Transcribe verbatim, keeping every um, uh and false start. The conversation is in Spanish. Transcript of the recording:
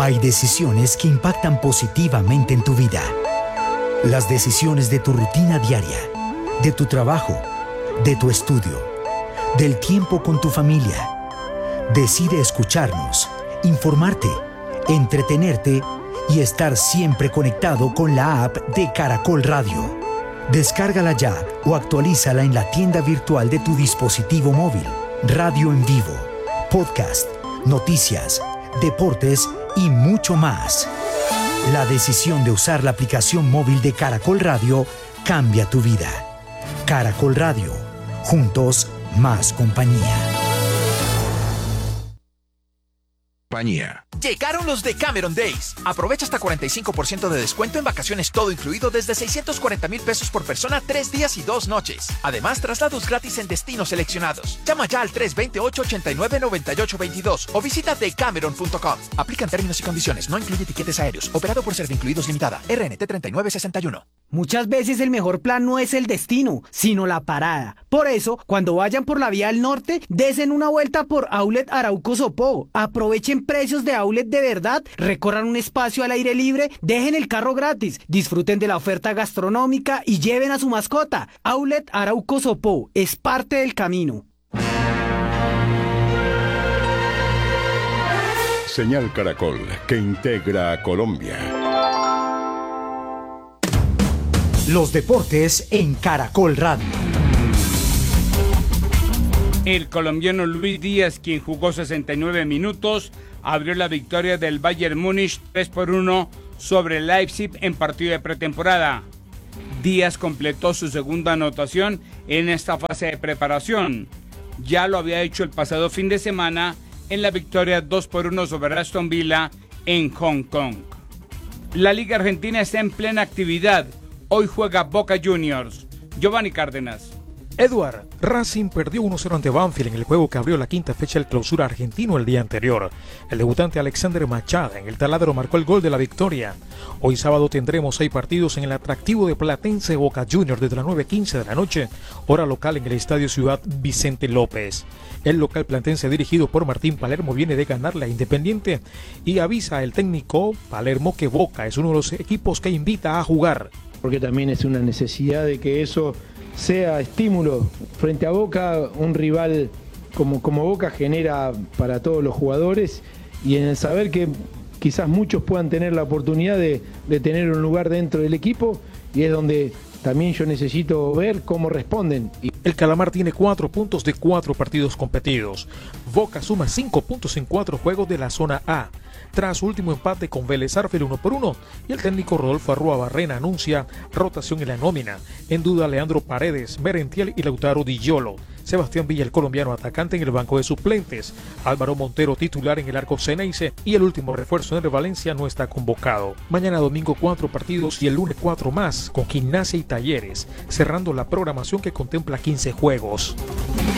Hay decisiones que impactan positivamente en tu vida. Las decisiones de tu rutina diaria, de tu trabajo, de tu estudio, del tiempo con tu familia. Decide escucharnos, informarte, entretenerte y estar siempre conectado con la app de Caracol Radio. Descárgala ya o actualízala en la tienda virtual de tu dispositivo móvil. Radio en vivo, podcast, noticias, deportes y mucho más. La decisión de usar la aplicación móvil de Caracol Radio cambia tu vida. Caracol Radio, juntos más compañía. Compañía. Llegaron los de Cameron Days. Aprovecha hasta cuarenta y cinco por ciento de descuento en vacaciones todo incluido desde seiscientos cuarenta mil pesos por persona, tres días y dos noches. Además, traslados gratis en destinos seleccionados. Llama ya al tres dos ocho, ocho nueve, nueve ocho dos dos o visita decameron punto com. Aplican términos y condiciones. No incluye tiquetes aéreos. Operado por Servincluidos Limitada. R N T treinta y nueve sesenta y uno. Muchas veces el mejor plan no es el destino, sino la parada. Por eso, cuando vayan por la vía al norte, desen una vuelta por Outlet Arauco Sopó. Aprovechen precios de outlet de verdad, recorran un espacio al aire libre, dejen el carro gratis, disfruten de la oferta gastronómica y lleven a su mascota. Outlet Arauco Sopó es parte del camino. Señal Caracol, que integra a Colombia. Los deportes en Caracol Radio. El colombiano Luis Díaz, quien jugó sesenta y nueve minutos, abrió la victoria del Bayern Múnich tres por uno sobre el Leipzig en partido de pretemporada. Díaz completó su segunda anotación en esta fase de preparación. Ya lo había hecho el pasado fin de semana en la victoria dos por uno sobre Aston Villa en Hong Kong. La Liga Argentina está en plena actividad. Hoy juega Boca Juniors. Giovanni Cárdenas. Edward, Racing perdió uno cero ante Banfield en el juego que abrió la quinta fecha del clausura argentino el día anterior. El debutante Alexander Machado en el taladro marcó el gol de la victoria. Hoy sábado tendremos seis partidos en el atractivo de Platense Boca Juniors desde las nueve quince de la noche, hora local en el Estadio Ciudad Vicente López. El local platense dirigido por Martín Palermo viene de ganarle a Independiente y avisa el técnico Palermo que Boca es uno de los equipos que invita a jugar. Porque también es una necesidad de que eso sea estímulo frente a Boca, un rival como, como Boca genera para todos los jugadores, y en el saber que quizás muchos puedan tener la oportunidad de, de tener un lugar dentro del equipo, y es donde también yo necesito ver cómo responden. El Calamar tiene cuatro puntos de cuatro partidos competidos. Boca suma cinco puntos en cuatro juegos de la zona A, tras su último empate con Vélez Sarsfield uno por uno, y el técnico Rodolfo Arrua Barrena anuncia rotación en la nómina. En duda Leandro Paredes, Merentiel y Lautaro Di Giolo. Sebastián Villa, el colombiano atacante, en el banco de suplentes. Álvaro Montero, titular en el arco Ceneice, y el último refuerzo en el Valencia no está convocado. Mañana domingo cuatro partidos y el lunes cuatro más, con Gimnasia y Talleres, cerrando la programación que contempla quince juegos.